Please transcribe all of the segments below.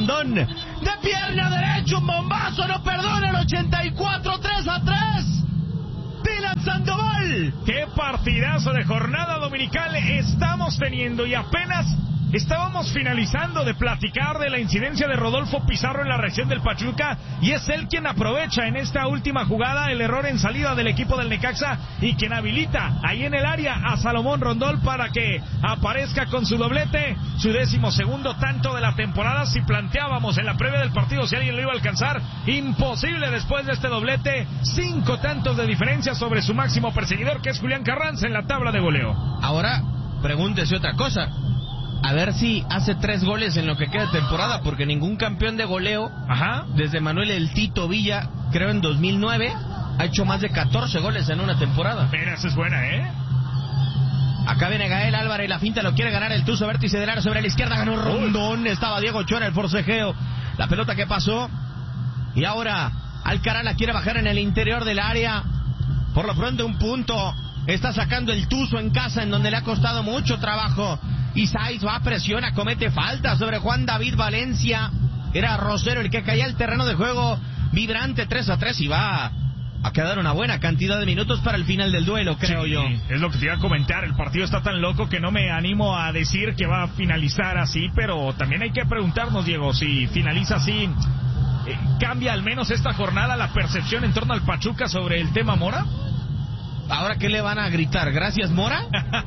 Rondón. De pierna derecha, un bombazo, no perdona el 84, 3-3. Dylan Sandoval. Qué partidazo de jornada dominical estamos teniendo y apenas estábamos finalizando de platicar de la incidencia de Rodolfo Pizarro en la reacción del Pachuca y es él quien aprovecha en esta última jugada el error en salida del equipo del Necaxa y quien habilita ahí en el área a Salomón Rondón para que aparezca con su doblete, su 12º tanto de la temporada. Si planteábamos en la previa del partido si alguien lo iba a alcanzar, imposible después de este doblete, 5 tantos de diferencia sobre su máximo perseguidor que es Julián Carranza en la tabla de goleo. Ahora, pregúntese otra cosa. A ver si hace 3 goles en lo que queda de temporada, porque ningún campeón de goleo, desde Manuel El Tito Villa, creo en 2009, ha hecho más de 14 goles en una temporada. Mira, esa es buena, ¿eh? Acá viene Gael Álvarez, la finta lo quiere ganar el Tuzo, vértice del área sobre la izquierda, ganó Rondón, estaba Diego Ochoa en el forcejeo, la pelota que pasó, y ahora Alcaraz la quiere bajar en el interior del área, por lo pronto un punto, está sacando el Tuzo en casa, en donde le ha costado mucho trabajo. Isais va, presiona, comete falta sobre Juan David Valencia. Era Rosero el que caía al terreno de juego. Vibrante 3-3 y va a quedar una buena cantidad de minutos para el final del duelo, creo yo. Es lo que te iba a comentar. El partido está tan loco que no me animo a decir que va a finalizar así, pero también hay que preguntarnos, Diego, si finaliza así, ¿cambia al menos esta jornada la percepción en torno al Pachuca sobre el tema Mora? ¿Ahora qué le van a gritar? ¿Gracias, Mora?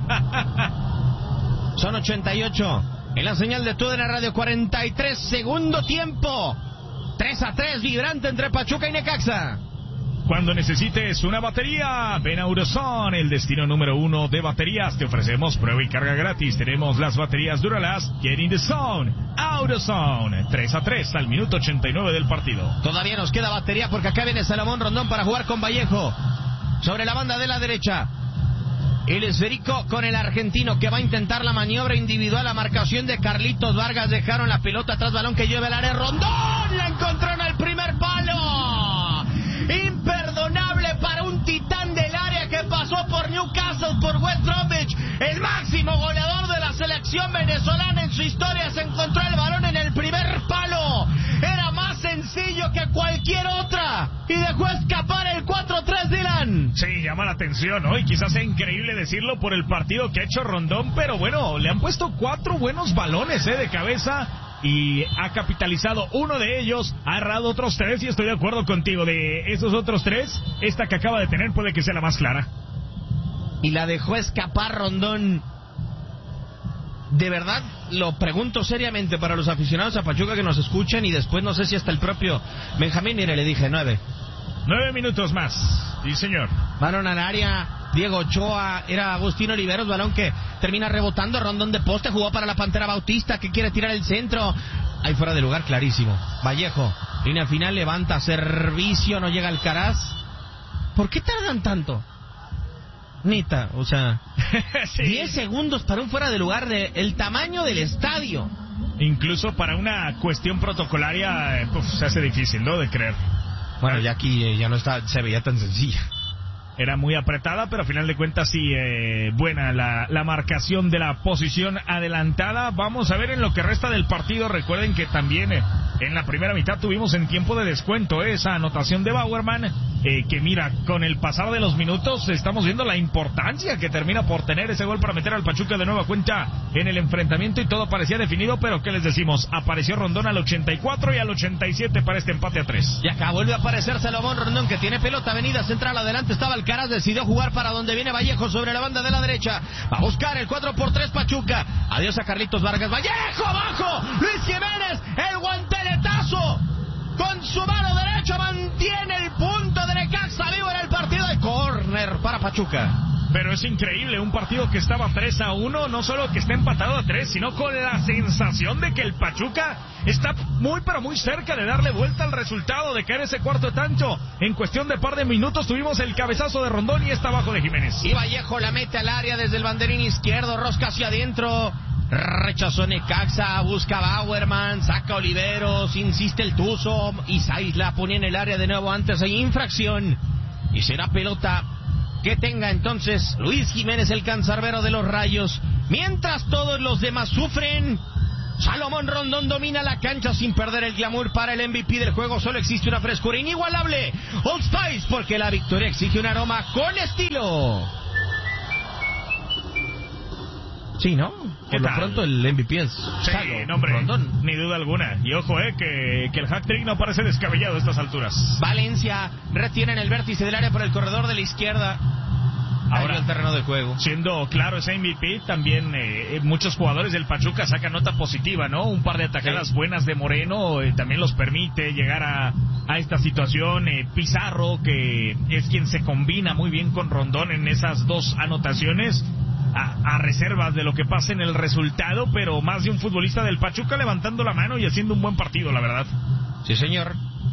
Son 88 en la señal de TUDN Radio, 43, segundo tiempo. 3-3, vibrante entre Pachuca y Necaxa. Cuando necesites una batería, ven a AutoZone, el destino número 1 de baterías. Te ofrecemos prueba y carga gratis. Tenemos las baterías Duralast. Get in the zone. AutoZone. 3-3 al minuto 89 del partido. Todavía nos queda batería porque acá viene Salomón Rondón para jugar con Vallejo. Sobre la banda de la derecha. El esférico con el argentino que va a intentar la maniobra individual. La marcación de Carlitos Vargas. Dejaron la pelota tras balón que lleva el área. Rondón la encontró en el primer palo. Imperdonable para un titán del área que pasó por Newcastle, por West Bromwich. El máximo goleador de la selección venezolana en su historia se encontró el balón en el primer palo. Era más sencillo que cualquier otra. Y dejó escapar el 4-3, Dylan. Sí, llama la atención, ¿no? Y quizás sea increíble decirlo por el partido que ha hecho Rondón, pero bueno, le han puesto 4 buenos balones de cabeza y ha capitalizado uno de ellos, ha errado otros 3 y estoy de acuerdo contigo. De esos otros 3, esta que acaba de tener puede que sea la más clara. Y la dejó escapar Rondón. De verdad, lo pregunto seriamente para los aficionados a Pachuca que nos escuchan y después no sé si hasta el propio Benjamín, mire, le dije 9 minutos más, sí señor. Balón al área, Diego Ochoa, era Agustín Oliveros, balón que termina rebotando, Rondón de poste, jugó para la Pantera Bautista que quiere tirar el centro, ahí fuera de lugar clarísimo. Vallejo, línea final, levanta, servicio, no llega Alcaraz. ¿Por qué tardan tanto? Neta, o sea, sí. 10 segundos para un fuera de lugar de el tamaño del estadio. Incluso para una cuestión protocolaria, se hace difícil, ¿no?, de creer. Bueno, ya aquí ya no se veía tan sencilla. Era muy apretada, pero a final de cuentas sí, buena la marcación de la posición adelantada. Vamos a ver en lo que resta del partido. Recuerden que también en la primera mitad tuvimos en tiempo de descuento esa anotación de Bauerman, que mira, con el pasar de los minutos estamos viendo la importancia que termina por tener ese gol para meter al Pachuca de nueva cuenta en el enfrentamiento y todo parecía definido, pero ¿qué les decimos? Apareció Rondón al 84 y al 87 para este empate a 3. Y acá vuelve a aparecer Salomón Rondón que tiene pelota, avenida central, adelante estaba Alcaraz, decidió jugar para donde viene Vallejo sobre la banda de la derecha, va a buscar el 4x3 Pachuca, adiós a Carlitos Vargas, Vallejo abajo, Luis Jiménez, el guanteletazo con su mano derecha mantiene el punto de Necaxa vivo en el partido de córner para Pachuca. Pero es increíble, un partido que estaba 3-1, no solo que está empatado a 3, sino con la sensación de que el Pachuca está muy pero muy cerca de darle vuelta al resultado, de caer ese cuarto tanto. En cuestión de par de minutos tuvimos el cabezazo de Rondón y está abajo de Jiménez. Y Vallejo la mete al área desde el banderín izquierdo, rosca hacia adentro. Rechazó Necaxa, busca Bauerman, saca Oliveros, insiste el Tuzo, Isais la pone en el área de nuevo, antes hay infracción y será pelota que tenga entonces Luis Jiménez, el cancerbero de los Rayos. Mientras todos los demás sufren, Salomón Rondón domina la cancha sin perder el glamour para el MVP del juego. Solo existe una frescura inigualable. Old Spice, porque la victoria exige un aroma con estilo. Sí, ¿no? Por lo pronto el MVP es Rondón. Ni duda alguna. Y ojo, que el hat-trick no parece descabellado a estas alturas. Valencia retiene en el vértice del área por el corredor de la izquierda. Ahora el terreno de juego. Siendo claro ese MVP, también muchos jugadores del Pachuca sacan nota positiva, ¿no? Un par de atajadas buenas de Moreno también los permite llegar a esta situación. Pizarro, que es quien se combina muy bien con Rondón en esas dos anotaciones, a reservas de lo que pase en el resultado, pero más de un futbolista del Pachuca levantando la mano y haciendo un buen partido, la verdad. Sí, señor.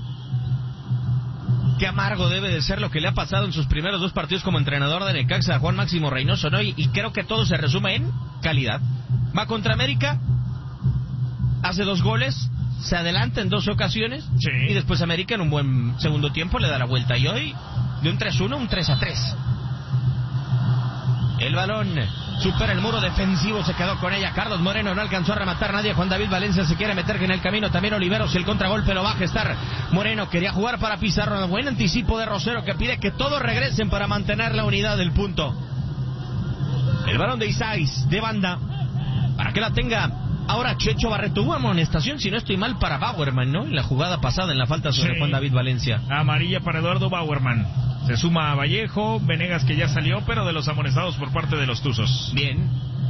Qué amargo debe de ser lo que le ha pasado en sus primeros 2 partidos como entrenador de Necaxa a Juan Máximo Reynoso, ¿no? Y creo que todo se resume en calidad. Va contra América, hace 2 goles, se adelanta en 2 ocasiones, sí. Y después América en un buen segundo tiempo le da la vuelta. Y hoy, de un 3-1, un 3-3. El balón supera el muro defensivo, se quedó con ella Carlos Moreno, no alcanzó a rematar nadie. Juan David Valencia se quiere meter en el camino, también Oliveros, y el contragolpe lo va a gestar Moreno. Quería jugar para Pizarro, buen anticipo de Rosero, que pide que todos regresen para mantener la unidad del punto. El balón de Isais, de banda, para que la tenga ahora Checho Barreto. Hubo amonestación, si no estoy mal, para Bauerman, ¿no? En la jugada pasada, en la falta sobre Juan David Valencia. Amarilla para Eduardo Bauerman. Se suma a Vallejo, Venegas, que ya salió, pero de los amonestados por parte de los Tuzos. Bien.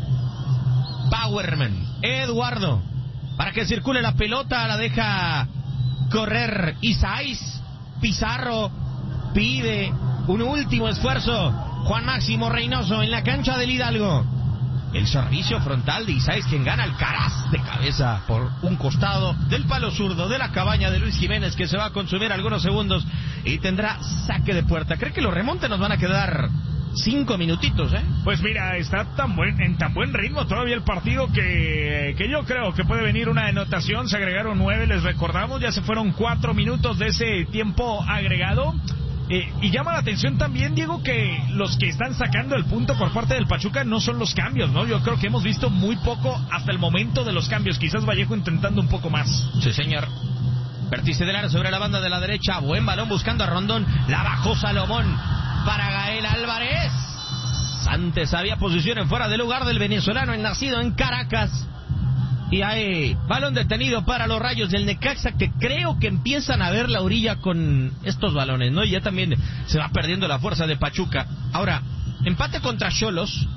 Bauerman, Eduardo, para que circule la pelota, la deja correr Isais. Pizarro pide un último esfuerzo. Juan Máximo Reynoso en la cancha del Hidalgo. El servicio frontal de Isais, quien gana Alcaraz de cabeza por un costado del palo zurdo de la cabaña de Luis Jiménez, que se va a consumir algunos segundos y tendrá saque de puerta. ¿Cree que los remontes nos van a quedar 5 minutitos, Pues mira, está en tan buen ritmo todavía el partido que yo creo que puede venir una anotación. Se agregaron 9, les recordamos, ya se fueron 4 minutos de ese tiempo agregado. Y llama la atención también, Diego, que los que están sacando el punto por parte del Pachuca no son los cambios, ¿no? Yo creo que hemos visto muy poco hasta el momento de los cambios. Quizás Vallejo intentando un poco más. Sí, señor. Vértice del área sobre la banda de la derecha. Buen balón buscando a Rondón. La bajó Salomón para Gael Álvarez. Antes había posición en fuera de lugar del venezolano, el nacido en Caracas. Y hay balón detenido para los Rayos del Necaxa, que creo que empiezan a ver la orilla con estos balones, ¿no? Y ya también se va perdiendo la fuerza de Pachuca. Ahora, empate contra Xolos,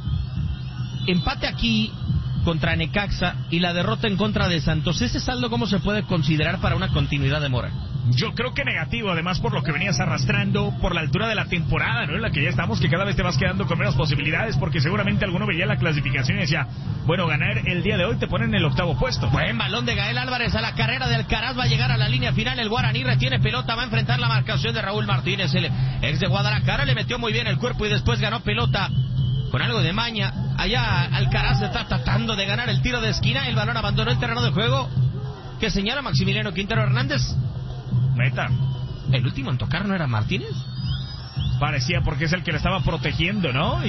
empate aquí contra Necaxa y la derrota en contra de Santos. ¿Ese saldo cómo se puede considerar para una continuidad de Mora? Yo creo que negativo, además por lo que venías arrastrando, por la altura de la temporada, ¿no? En la que ya estamos, que cada vez te vas quedando con menos posibilidades, porque seguramente alguno veía la clasificación y decía, bueno, ganar el día de hoy te ponen en el 8º puesto. Buen balón de Gael Álvarez a la carrera de Alcaraz, va a llegar a la línea final, el Guaraní retiene pelota, va a enfrentar la marcación de Raúl Martínez, el ex de Guadalajara, le metió muy bien el cuerpo y después ganó pelota con algo de maña. Allá Alcaraz está tratando de ganar el tiro de esquina, el balón abandonó el terreno de juego, que señala Maximiliano Quintero Hernández. Meta. ¿El último en tocar no era Martínez? Parecía, porque es el que le estaba protegiendo, ¿no?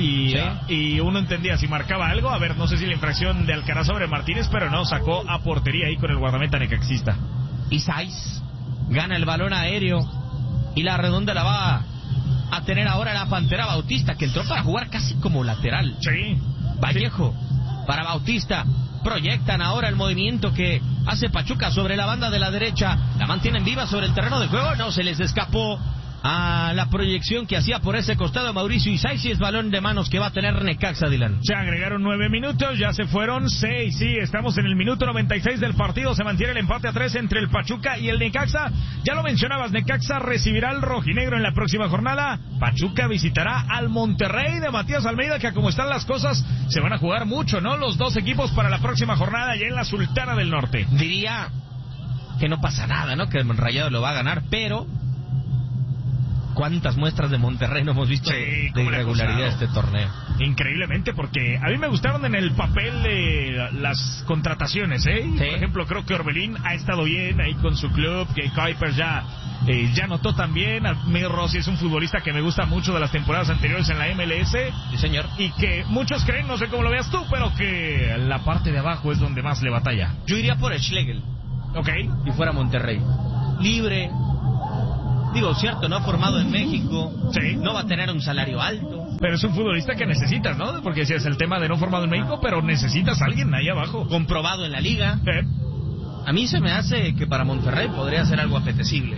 Y uno entendía si marcaba algo. A ver, no sé si la infracción de Alcaraz sobre Martínez, pero no, sacó a portería ahí con el guardameta necaxista. Isais gana el balón aéreo y la redonda la va a tener ahora la Pantera Bautista, que entró para jugar casi como lateral. Sí. Vallejo para Bautista. Proyectan ahora el movimiento que hace Pachuca sobre la banda de la derecha. La mantienen viva sobre el terreno de juego. No se les escapó a la proyección que hacía por ese costado Mauricio Isais, y es balón de manos que va a tener Necaxa, Dylan. Se agregaron 9 minutos, ya se fueron 6. Sí, estamos en el minuto 96 del partido. Se mantiene el empate a 3 entre el Pachuca y el Necaxa. Ya lo mencionabas, Necaxa recibirá al rojinegro en la próxima jornada. Pachuca visitará al Monterrey de Matías Almeida, que como están las cosas se van a jugar mucho, ¿no? Los dos equipos para la próxima jornada ya en la Sultana del Norte. Diría que no pasa nada, ¿no? Que el Rayado lo va a ganar, pero cuántas muestras de Monterrey no hemos visto de irregularidad este torneo. Increíblemente, porque a mí me gustaron en el papel las contrataciones, ¿eh? Sí. Por ejemplo, creo que Orbelín ha estado bien ahí con su club, que Kuiper ya notó también. Mir Rossi es un futbolista que me gusta mucho de las temporadas anteriores en la MLS. Sí, señor. Y que muchos creen, no sé cómo lo veas tú, pero que la parte de abajo es donde más le batalla. Yo iría por Schlegel. Ok. Si fuera Monterrey. Libre. Digo, cierto, no ha formado en México. Sí. No va a tener un salario alto. Pero es un futbolista que necesitas, ¿no? Porque si es el tema de no formado en México, pero necesitas a alguien ahí abajo. Comprobado en la liga. A mí se me hace que para Monterrey podría ser algo apetecible.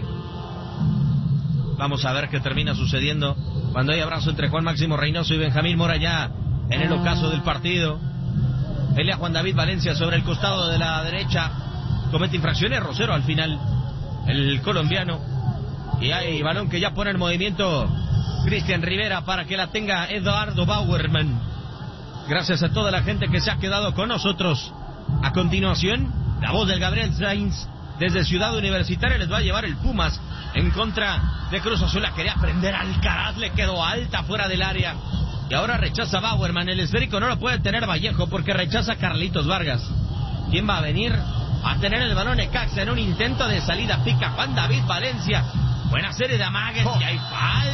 Vamos a ver qué termina sucediendo cuando hay abrazo entre Juan Máximo Reynoso y Benjamín Mora ya en el ocaso del partido. Pelea Juan David Valencia sobre el costado de la derecha. Comete infracciones, Rosero al final, el colombiano. Y hay balón que ya pone en movimiento Cristian Rivera para que la tenga Eduardo Bauerman. Gracias a toda la gente que se ha quedado con nosotros. A continuación, la voz del Gabriel Sainz desde Ciudad Universitaria les va a llevar el Pumas en contra de Cruz Azul. La quería prender Alcaraz, le quedó alta fuera del área. Y ahora rechaza Bauerman. El esférico no lo puede tener Vallejo porque rechaza Carlitos Vargas. ¿Quién va a venir a tener el balón? Necaxa en un intento de salida. Pica Juan David Valencia. Buena serie de amagues y hay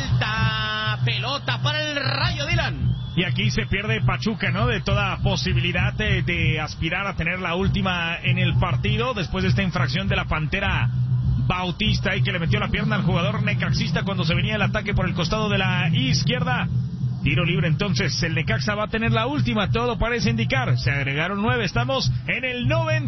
falta. Pelota para el Rayo, Dylan. Y aquí se pierde Pachuca, ¿no? De toda posibilidad de aspirar a tener la última en el partido después de esta infracción de la Pantera Bautista y que le metió la pierna al jugador necaxista cuando se venía el ataque por el costado de la izquierda. Tiro libre, entonces el Necaxa va a tener la última, todo parece indicar. Se agregaron 9, estamos en el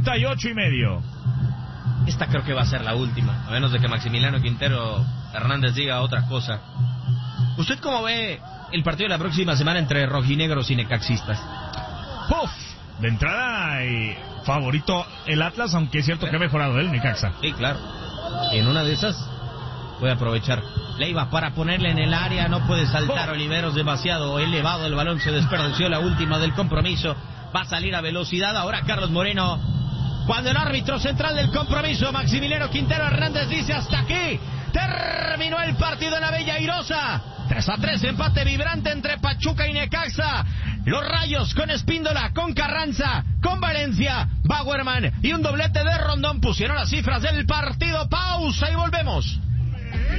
98.5. Esta creo que va a ser la última, a menos de que Maximiliano Quintero Hernández diga otra cosa. ¿Usted cómo ve el partido de la próxima semana entre rojinegros y necaxistas? ¡Puf! De entrada, favorito el Atlas, aunque es cierto que ha mejorado el Necaxa. Sí, claro. En una de esas puede aprovechar Leiva para ponerle en el área, no puede saltar Oliveros, demasiado elevado el balón, se desperdició la última del compromiso, va a salir a velocidad ahora Carlos Moreno, cuando el árbitro central del compromiso, Maximiliano Quintero Hernández, dice hasta aquí, terminó el partido en la Bella Airosa, 3-3, empate vibrante entre Pachuca y Necaxa, los Rayos con Espíndola, con Carranza, con Valencia, Bauerman y un doblete de Rondón pusieron las cifras del partido, pausa y volvemos.